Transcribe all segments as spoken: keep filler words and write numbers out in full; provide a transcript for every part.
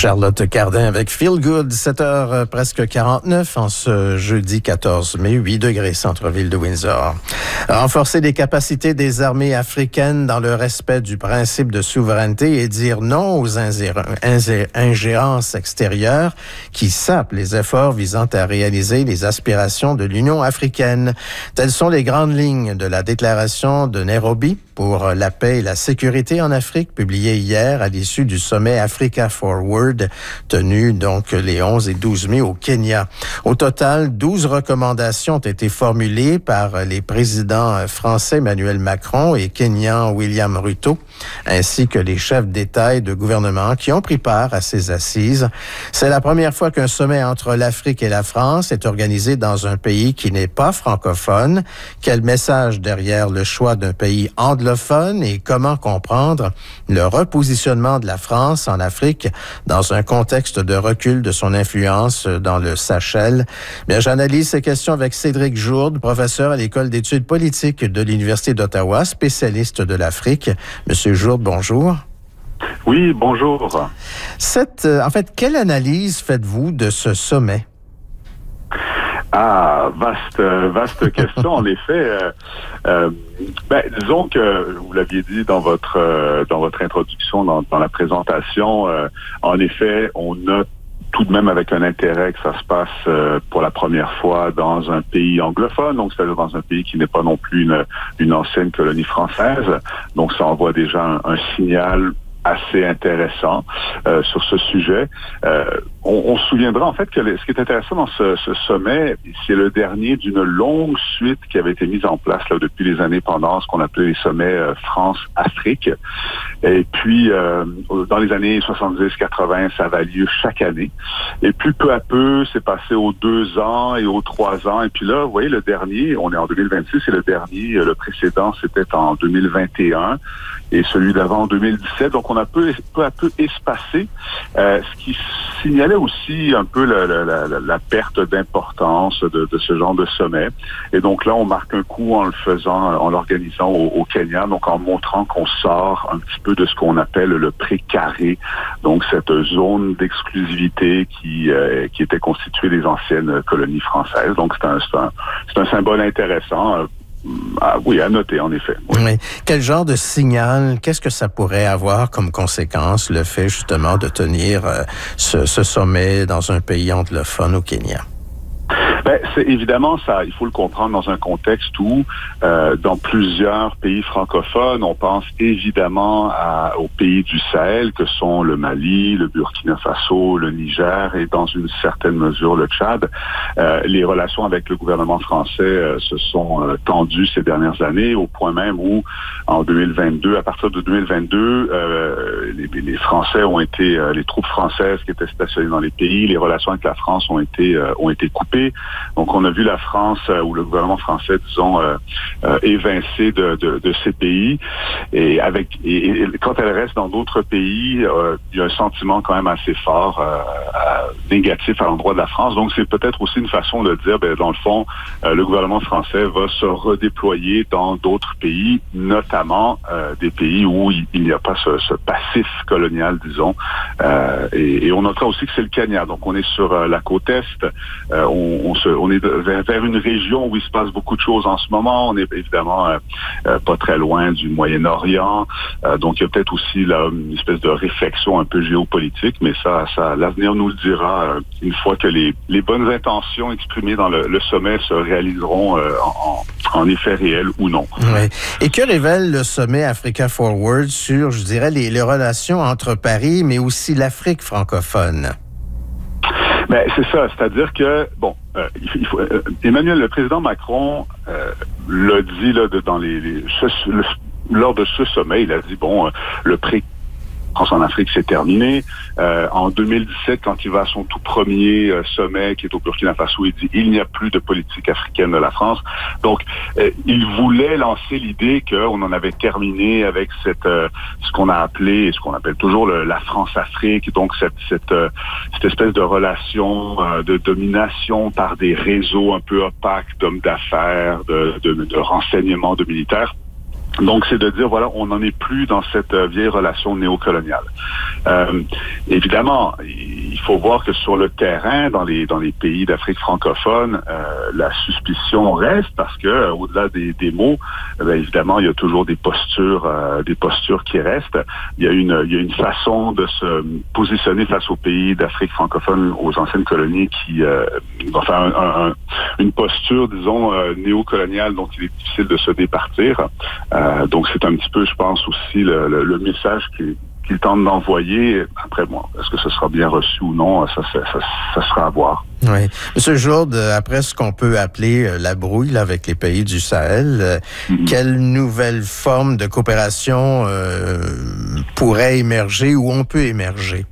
Charlotte Cardin avec Feel Good, sept heures presque quarante-neuf en ce jeudi quatorze mai, huit degrés centre-ville de Windsor. Renforcer les capacités des armées africaines dans le respect du principe de souveraineté et dire non aux ingérences extérieures qui sapent les efforts visant à réaliser les aspirations de l'Union africaine. Telles sont les grandes lignes de la déclaration de Nairobi pour la paix et la sécurité en Afrique, publiée hier à l'issue du sommet Africa Forward, tenu donc les onze et douze mai au Kenya. Au total, douze recommandations ont été formulées par les présidents français Emmanuel Macron et kenyan William Ruto, ainsi que les chefs d'État et de gouvernement qui ont pris part à ces assises. C'est la première fois qu'un sommet entre l'Afrique et la France est organisé dans un pays qui n'est pas francophone. Quel message derrière le choix d'un pays anglophone et comment comprendre le repositionnement de la France en Afrique dans un contexte de recul de son influence dans le Sahel? Bien, j'analyse ces questions avec Cédric Jourde, professeur à l'École d'études politiques de l'Université d'Ottawa, spécialiste de l'Afrique. Monsieur Jourde, bonjour. Oui, bonjour. Cette, euh, en fait, quelle analyse faites-vous de ce sommet? Ah, vaste, vaste question, en effet. Euh, euh, ben, disons que vous l'aviez dit dans votre euh, dans votre introduction, dans, dans la présentation. Euh, en effet, on note tout de même avec un intérêt que ça se passe euh, pour la première fois dans un pays anglophone, donc c'est-à-dire dans un pays qui n'est pas non plus une, une ancienne colonie française. Donc ça envoie déjà un, un signal assez intéressant euh, sur ce sujet. Euh, on, on se souviendra en fait que le, ce qui est intéressant dans ce, ce sommet, c'est le dernier d'une longue suite qui avait été mise en place là, depuis les années pendant ce qu'on appelait les sommets euh, France-Afrique. Et puis, euh, dans les années soixante-dix quatre-vingts, ça avait lieu chaque année. Et puis, peu à peu, c'est passé aux deux ans et aux trois ans. Et puis là, vous voyez, le dernier, on est en deux mille vingt-six, et le dernier, le précédent, c'était en deux mille vingt et un. Et celui d'avant en deux mille dix-sept. Donc, on a peu, peu à peu espacé, euh, ce qui signalait aussi un peu la, la, la, la perte d'importance de, de ce genre de sommet. Et donc là, on marque un coup en le faisant, en l'organisant au, au Kenya, donc en montrant qu'on sort un petit peu de ce qu'on appelle le précaré, donc cette zone d'exclusivité qui, euh, qui était constituée des anciennes colonies françaises. Donc, c'est un, c'est un, c'est un symbole intéressant. Euh, Ah, oui, à noter, en effet. Oui. Oui. Quel genre de signal, qu'est-ce que ça pourrait avoir comme conséquence, le fait justement de tenir euh, ce, ce sommet dans un pays anglophone au Kenya? Ben, c'est évidemment ça. Il faut le comprendre dans un contexte où, euh, dans plusieurs pays francophones, on pense évidemment à, aux pays du Sahel, que sont le Mali, le Burkina Faso, le Niger et dans une certaine mesure le Tchad. Euh, les relations avec le gouvernement français euh, se sont euh, tendues ces dernières années, au point même où, en deux mille vingt-deux, à partir de deux mille vingt-deux, euh, les, les Français ont été, euh, les troupes françaises qui étaient stationnées dans les pays, les relations avec la France ont été euh, ont été coupées. Donc, on a vu la France, euh, ou le gouvernement français, disons, euh, euh, évincé de, de, de ces pays. Et avec et, et quand elle reste dans d'autres pays, euh, il y a un sentiment quand même assez fort euh, euh, négatif à l'endroit de la France. Donc, c'est peut-être aussi une façon de dire, ben, dans le fond, euh, le gouvernement français va se redéployer dans d'autres pays, notamment euh, des pays où il, il n'y a pas ce, ce passif colonial, disons. Euh, et, et on notera aussi que c'est le Kenya. Donc, on est sur euh, la côte Est. Euh, on, on se On est vers, vers une région où il se passe beaucoup de choses en ce moment. On est évidemment euh, euh, pas très loin du Moyen-Orient. Euh, donc, il y a peut-être aussi là, une espèce de réflexion un peu géopolitique, mais ça, ça l'avenir nous le dira euh, une fois que les, les bonnes intentions exprimées dans le, le sommet se réaliseront euh, en, en effet réel ou non. Oui. Et que révèle le sommet Africa Forward sur, je dirais, les, les relations entre Paris, mais aussi l'Afrique francophone? Ben, c'est ça, c'est-à-dire que, bon, euh, il faut, euh, Emmanuel, le président Macron, euh, l'a dit là, de, dans les, les ce, le, lors de ce sommet, il a dit, bon, euh, le pré France en Afrique, c'est terminé. Euh, en deux mille dix-sept, quand il va à son tout premier euh, sommet, qui est au Burkina Faso, il dit « Il n'y a plus de politique africaine de la France ». Donc, euh, il voulait lancer l'idée qu'on en avait terminé avec cette euh, ce qu'on a appelé, et ce qu'on appelle toujours le, la France-Afrique, donc cette cette, euh, cette espèce de relation euh, de domination par des réseaux un peu opaques d'hommes d'affaires, de, de, de renseignements, de militaires. Donc, c'est de dire, voilà, on n'en est plus dans cette euh, vieille relation néocoloniale. Euh, évidemment, il faut voir que sur le terrain, dans les dans les pays d'Afrique francophone, euh, la suspicion reste parce que euh, au-delà des, des mots, eh bien, évidemment, il y a toujours des postures, euh, des postures qui restent. Il y a une il y a une façon de se positionner face aux pays d'Afrique francophone, aux anciennes colonies, qui euh, enfin un, un, une posture, disons, euh, néocoloniale dont il est difficile de se départir. Euh, donc c'est un petit peu, je pense aussi le, le, le message qui qu'il tente d'envoyer. Après, moi, est-ce que ce sera bien reçu ou non, ça, ça, ça, ça sera à voir. Oui. Monsieur Jourde, après ce qu'on peut appeler la brouille là, avec les pays du Sahel, euh, mm-hmm. quelle nouvelle forme de coopération euh, pourrait émerger ou on peut émerger?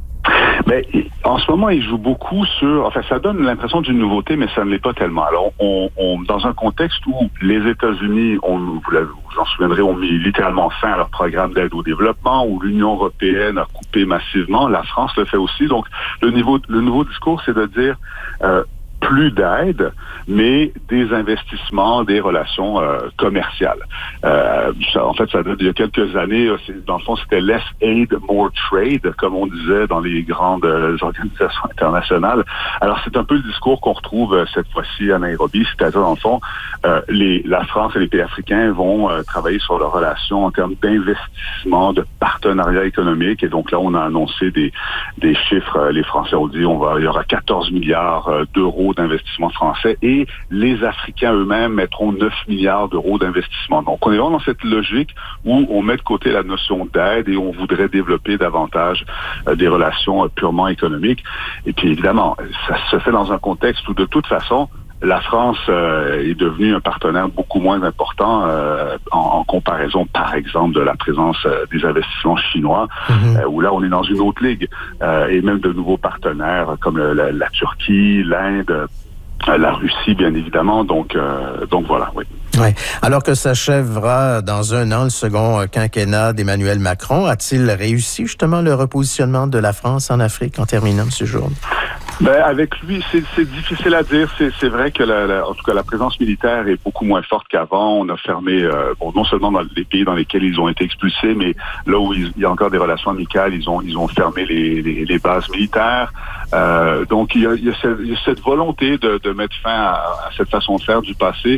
Ben, en ce moment, il joue beaucoup sur... Enfin, ça donne l'impression d'une nouveauté, mais ça ne l'est pas tellement. Alors, on, on, dans un contexte où les États-Unis, on, vous, vous en souviendrez, ont mis littéralement fin à leur programme d'aide au développement, où l'Union européenne a coupé massivement, la France le fait aussi. Donc, le niveau, le nouveau discours, c'est de dire... Euh, plus d'aide, mais des investissements, des relations euh, commerciales. Euh, ça, en fait, ça date il y a quelques années, c'est, dans le fond, c'était less aid, more trade, comme on disait dans les grandes euh, organisations internationales. Alors, c'est un peu le discours qu'on retrouve euh, cette fois-ci à Nairobi, c'est-à-dire, dans le fond, euh, les, la France et les pays africains vont euh, travailler sur leurs relations en termes d'investissement, de partenariat économique, et donc là, on a annoncé des, des chiffres, euh, les Français ont dit, on va, il y aura quatorze milliards euh, d'euros d'investissement français et les Africains eux-mêmes mettront neuf milliards d'euros d'investissement. Donc, on est vraiment dans cette logique où on met de côté la notion d'aide et on voudrait développer davantage euh, des relations euh, purement économiques. Et puis, évidemment, ça se fait dans un contexte où, de toute façon, la France euh, est devenue un partenaire beaucoup moins important euh, en, en comparaison, par exemple, de la présence euh, des investissements chinois, mm-hmm. euh, où là, on est dans une autre ligue. Euh, et même de nouveaux partenaires comme le, la, la Turquie, l'Inde, euh, la Russie, bien évidemment. Donc, euh, donc voilà, oui. Oui. Alors que s'achèvera dans un an le second quinquennat d'Emmanuel Macron, a-t-il réussi justement le repositionnement de la France en Afrique en terminant ce jour? Ben, avec lui, c'est, c'est difficile à dire. C'est, c'est vrai que la, la, en tout cas, la présence militaire est beaucoup moins forte qu'avant. On a fermé, euh, bon, non seulement dans les pays dans lesquels ils ont été expulsés, mais là où il y a encore des relations amicales, ils ont, ils ont fermé les, les, les bases militaires. Euh, donc, il y a, il y a, cette, il y a cette volonté de, de mettre fin à, à cette façon de faire du passé.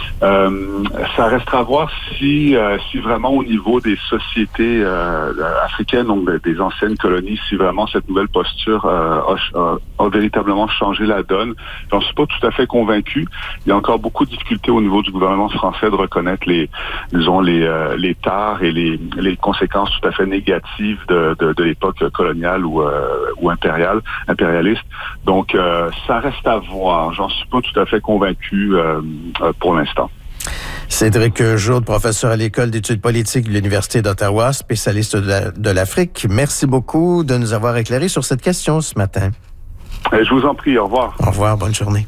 Euh, ça restera à voir si, euh, si vraiment au niveau des sociétés euh, africaines, donc des anciennes colonies, si vraiment cette nouvelle posture euh, a, a, a véritablement changé la donne. J'en suis pas tout à fait convaincu. Il y a encore beaucoup de difficultés au niveau du gouvernement français de reconnaître les, disons, les, euh, les tares et les, les conséquences tout à fait négatives de, de, de l'époque coloniale ou, euh, ou impériale, impérialiste. Donc, euh, ça reste à voir. J'en suis pas tout à fait convaincu euh, euh, pour l'instant. Cédric Jourde, professeur à l'École d'études politiques de l'Université d'Ottawa, spécialiste de, la, de l'Afrique. Merci beaucoup de nous avoir éclairé sur cette question ce matin. Je vous en prie, au revoir. Au revoir, bonne journée.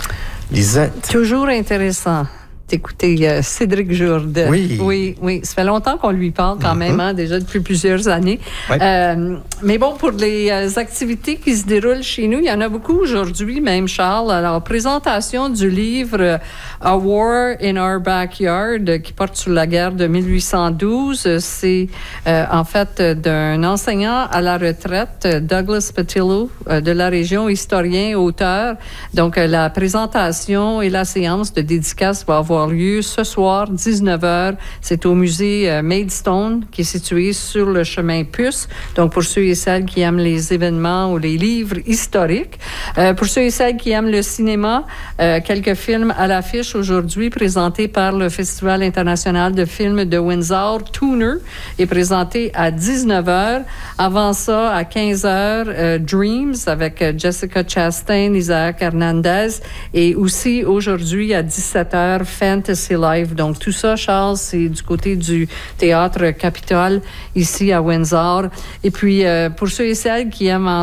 Lisette. Toujours intéressant d'écouter euh, Cédric Jourde. Oui. Oui, oui. Ça fait longtemps qu'on lui parle quand mm-hmm. même, hein, déjà depuis plusieurs années. Oui. Euh, mais bon, pour les euh, activités qui se déroulent chez nous, il y en a beaucoup aujourd'hui, même Charles. Alors, présentation du livre A War in Our Backyard, qui porte sur la guerre de mille huit cent douze. C'est euh, en fait d'un enseignant à la retraite, Douglas Petillo, euh, de la région, historien, auteur. Donc, euh, la présentation et la séance de dédicace va avoir lieu ce soir, dix-neuf heures. C'est au musée euh, Maidstone, qui est situé sur le chemin Puce. Donc, pour ceux et celles qui aiment les événements ou les livres historiques. Euh, pour ceux et celles qui aiment le cinéma, euh, quelques films à l'affiche aujourd'hui présentés par le Festival international de films de Windsor, Tooner, est présenté à dix-neuf heures. Avant ça, à quinze heures, euh, Dreams avec euh, Jessica Chastain, Isaac Hernandez. Et aussi, aujourd'hui, à dix-sept heures, Fantasy Life. Donc, tout ça, Charles, c'est du côté du Théâtre Capitole, ici à Windsor. Et puis, euh, pour ceux et celles qui aiment en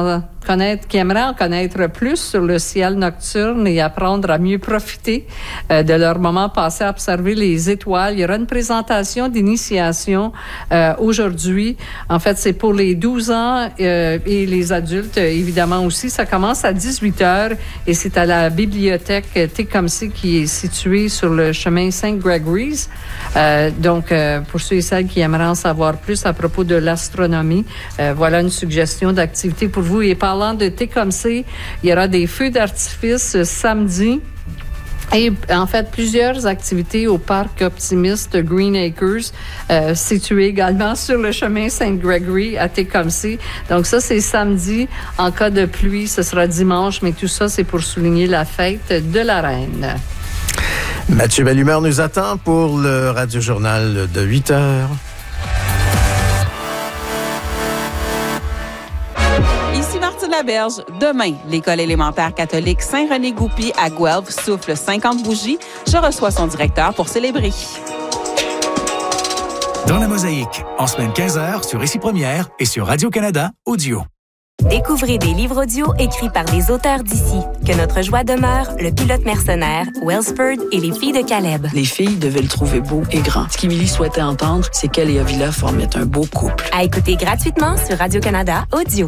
connaître, qui aimeraient en connaître plus sur le ciel nocturne et apprendre à mieux profiter euh, de leur moment passé à observer les étoiles. Il y aura une présentation d'initiation euh, aujourd'hui. En fait, c'est pour les douze ans euh, et les adultes, euh, évidemment aussi. Ça commence à dix-huit heures et c'est à la bibliothèque Tecumseh qui est située sur le chemin Saint Gregory's. Euh, donc, euh, pour ceux et celles qui aimeraient en savoir plus à propos de l'astronomie, euh, voilà une suggestion d'activité pour vous. Et parlant de Tecumseh, il y aura des feux d'artifice euh, samedi. Et en fait, plusieurs activités au parc optimiste Green Acres, euh, situé également sur le chemin Saint Gregory à Tecumseh. Donc ça, c'est samedi. En cas de pluie, ce sera dimanche, mais tout ça, c'est pour souligner la fête de la Reine. Mathieu Bellumeur nous attend pour le Radio-Journal de huit heures. Laberge. Demain, l'école élémentaire catholique Saint-René-Goupil à Guelph souffle cinquante bougies. Je reçois son directeur pour célébrer. Dans la mosaïque, en semaine quinze heures sur Ici Première et sur Radio-Canada Audio. Découvrez des livres audio écrits par des auteurs d'ici. Que notre joie demeure, Le pilote mercenaire, Wellsford et Les filles de Caleb. Les filles devaient le trouver beau et grand. Ce qu'Émilie souhaitait entendre, c'est qu'elle et Avila formaient un beau couple. À écouter gratuitement sur Radio-Canada Audio.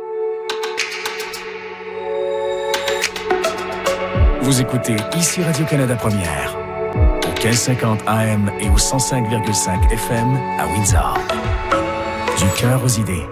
Vous écoutez Ici Radio-Canada Première, au mille cinquante A M et au cent cinq virgule cinq F M à Windsor. Du cœur aux idées.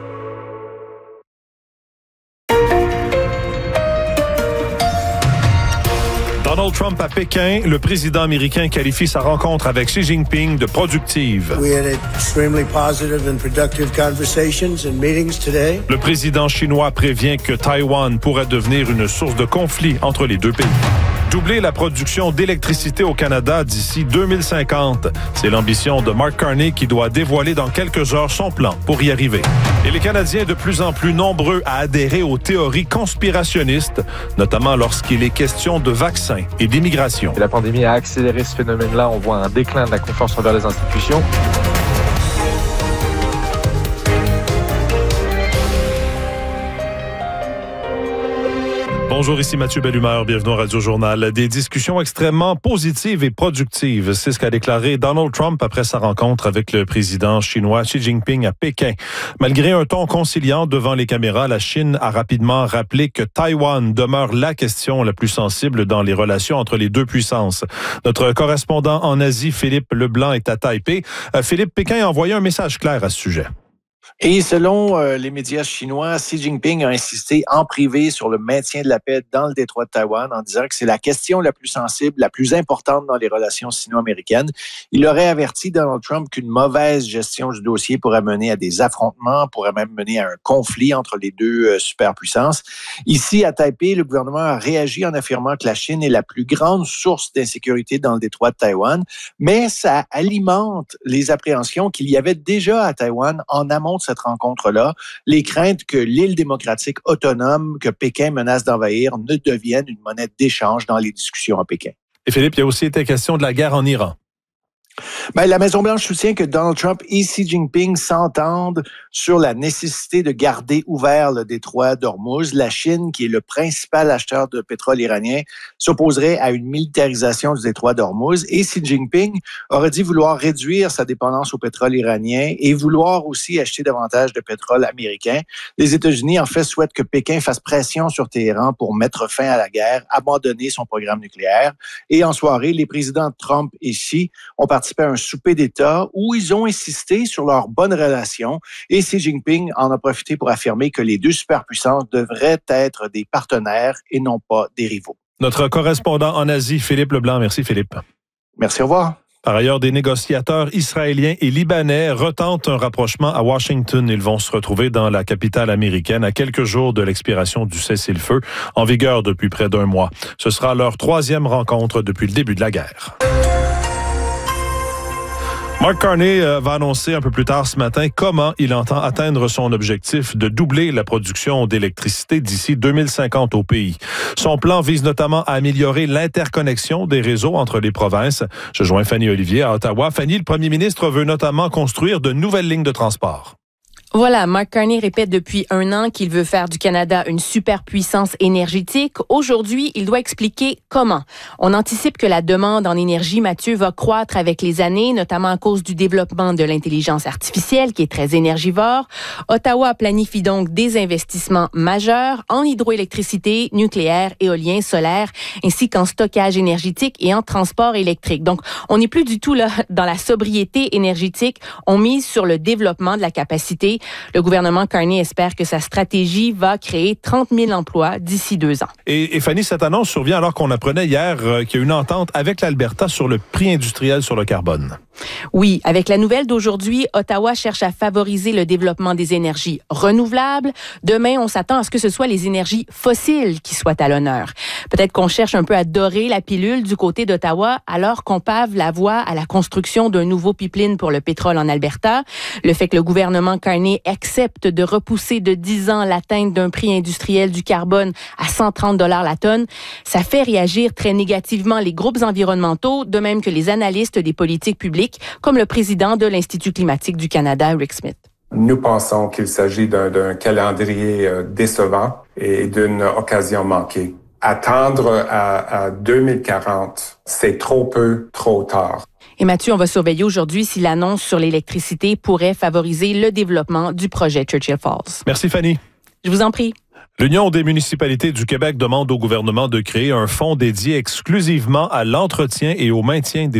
Donald Trump à Pékin, le président américain qualifie sa rencontre avec Xi Jinping de productive. We had extremely positive and productive conversations and meetings today. Le président chinois prévient que Taïwan pourrait devenir une source de conflit entre les deux pays. Doubler la production d'électricité au Canada d'ici deux mille cinquante. C'est l'ambition de Mark Carney qui doit dévoiler dans quelques heures son plan pour y arriver. Et les Canadiens de plus en plus nombreux à adhérer aux théories conspirationnistes, notamment lorsqu'il est question de vaccins et d'immigration. La pandémie a accéléré ce phénomène-là. On voit un déclin de la confiance envers les institutions. Bonjour, ici Mathieu Bellumeur, bienvenue au Radio-Journal. Des discussions extrêmement positives et productives, c'est ce qu'a déclaré Donald Trump après sa rencontre avec le président chinois Xi Jinping à Pékin. Malgré un ton conciliant devant les caméras, la Chine a rapidement rappelé que Taïwan demeure la question la plus sensible dans les relations entre les deux puissances. Notre correspondant en Asie, Philippe Leblanc, est à Taipei. Euh, Philippe, Pékin a envoyé un message clair à ce sujet. Et selon euh, les médias chinois, Xi Jinping a insisté en privé sur le maintien de la paix dans le détroit de Taïwan en disant que c'est la question la plus sensible, la plus importante dans les relations sino-américaines. Il aurait averti Donald Trump qu'une mauvaise gestion du dossier pourrait mener à des affrontements, pourrait même mener à un conflit entre les deux euh, superpuissances. Ici, à Taipei, le gouvernement a réagi en affirmant que la Chine est la plus grande source d'insécurité dans le détroit de Taïwan, mais ça alimente les appréhensions qu'il y avait déjà à Taïwan en amont de cette rencontre-là, les craintes que l'île démocratique autonome que Pékin menace d'envahir ne devienne une monnaie d'échange dans les discussions à Pékin. Et Philippe, il y a aussi été question de la guerre en Iran. Ben, la Maison-Blanche soutient que Donald Trump et Xi Jinping s'entendent sur la nécessité de garder ouvert le détroit d'Ormuz. La Chine, qui est le principal acheteur de pétrole iranien, s'opposerait à une militarisation du détroit d'Ormuz. Et Xi Jinping aurait dit vouloir réduire sa dépendance au pétrole iranien et vouloir aussi acheter davantage de pétrole américain. Les États-Unis, en fait, souhaitent que Pékin fasse pression sur Téhéran pour mettre fin à la guerre, abandonner son programme nucléaire. Et en soirée, les présidents Trump et Xi ont participé à un souper d'État où ils ont insisté sur leur bonne relation et Xi Jinping en a profité pour affirmer que les deux superpuissances devraient être des partenaires et non pas des rivaux. Notre correspondant en Asie, Philippe Leblanc. Merci Philippe. Merci, au revoir. Par ailleurs, des négociateurs israéliens et libanais retentent un rapprochement à Washington. Ils vont se retrouver dans la capitale américaine à quelques jours de l'expiration du cessez-le-feu, en vigueur depuis près d'un mois. Ce sera leur troisième rencontre depuis le début de la guerre. Mark Carney va annoncer un peu plus tard ce matin comment il entend atteindre son objectif de doubler la production d'électricité d'ici deux mille cinquante au pays. Son plan vise notamment à améliorer l'interconnexion des réseaux entre les provinces. Je joins Fanny Olivier à Ottawa. Fanny, le premier ministre veut notamment construire de nouvelles lignes de transport. Voilà, Mark Carney répète depuis un an qu'il veut faire du Canada une superpuissance énergétique. Aujourd'hui, il doit expliquer comment. On anticipe que la demande en énergie, Mathieu, va croître avec les années, notamment à cause du développement de l'intelligence artificielle qui est très énergivore. Ottawa planifie donc des investissements majeurs en hydroélectricité, nucléaire, éolien, solaire, ainsi qu'en stockage énergétique et en transport électrique. Donc, on n'est plus du tout là dans la sobriété énergétique. On mise sur le développement de la capacité. Le gouvernement Carney espère que sa stratégie va créer trente mille emplois d'ici deux ans. Et, et Fanny, cette annonce survient alors qu'on apprenait hier euh, qu'il y a une entente avec l'Alberta sur le prix industriel sur le carbone. Oui, avec la nouvelle d'aujourd'hui, Ottawa cherche à favoriser le développement des énergies renouvelables. Demain, on s'attend à ce que ce soit les énergies fossiles qui soient à l'honneur. Peut-être qu'on cherche un peu à dorer la pilule du côté d'Ottawa alors qu'on pave la voie à la construction d'un nouveau pipeline pour le pétrole en Alberta. Le fait que le gouvernement Carney accepte de repousser de dix ans l'atteinte d'un prix industriel du carbone à cent trente dollars la tonne, ça fait réagir très négativement les groupes environnementaux, de même que les analystes des politiques publiques, comme le président de l'Institut climatique du Canada, Rick Smith. Nous pensons qu'il s'agit d'un, d'un calendrier euh, décevant et d'une occasion manquée. Attendre à, à deux mille quarante, c'est trop peu, trop tard. Et Mathieu, on va surveiller aujourd'hui si l'annonce sur l'électricité pourrait favoriser le développement du projet Churchill Falls. Merci Fanny. Je vous en prie. L'Union des municipalités du Québec demande au gouvernement de créer un fonds dédié exclusivement à l'entretien et au maintien des